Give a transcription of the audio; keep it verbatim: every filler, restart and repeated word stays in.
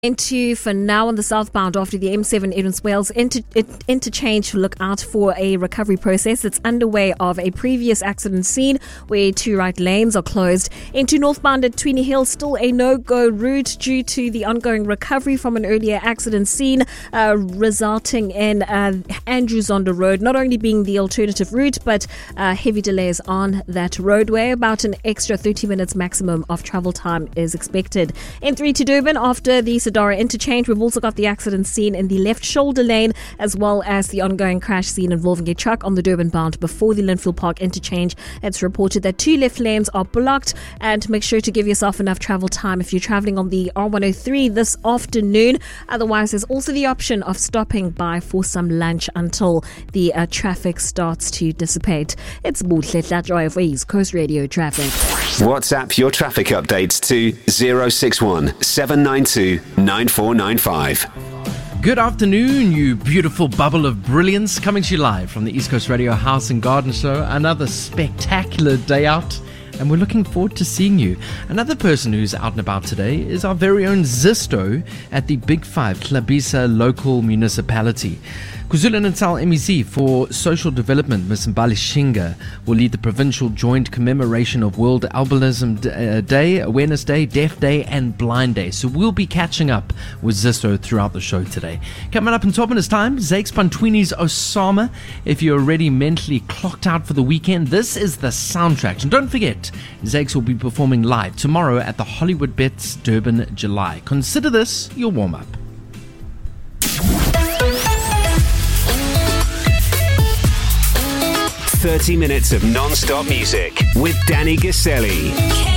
Into for now on the southbound after the M seven Edmonds Wales inter, interchange to look out for a recovery process that's underway of a previous accident scene where two right lanes are closed. Into northbound at Tweeny Hill, still a no-go route due to the ongoing recovery from an earlier accident scene, uh, resulting in uh, Andrews on the road not only being the alternative route but uh, heavy delays on that roadway. About an extra thirty minutes maximum of travel time is expected. M three to Durban after the Dara interchange. We've also got the accident scene in the left shoulder lane, as well as the ongoing crash scene involving a truck on the Durban bound before the Linfield Park interchange. It's reported that two left lanes are blocked, and make sure to give yourself enough travel time if you're traveling on the R one oh three this afternoon. Otherwise, there's also the option of stopping by for some lunch until the uh, traffic starts to dissipate. It's Buhle Tlajoy for East Coast Radio Traffic. WhatsApp your traffic updates to zero six one seven nine two nine four nine five. Good afternoon, you beautiful bubble of brilliance, coming to you live from the East Coast Radio House and Garden Show. Another spectacular day out, and we're looking forward to seeing you. Another person who's out and about today is our very own Zisto at the Big Five Hlabisa local municipality. KwaZulu-Natal M E C for Social Development, Miz Mbali Shinga, will lead the provincial joint commemoration of World Albinism Day, Awareness Day, Deaf Day and Blind Day. So we'll be catching up with Zisto throughout the show today. Coming up in top minutes time, Zakes Pantwini's Osama. If you're already mentally clocked out for the weekend, this is the soundtrack. And don't forget, Zakes will be performing live tomorrow at the Hollywood Bets Durban July. Consider this your warm-up. thirty minutes of non-stop music with Danny Gaselli.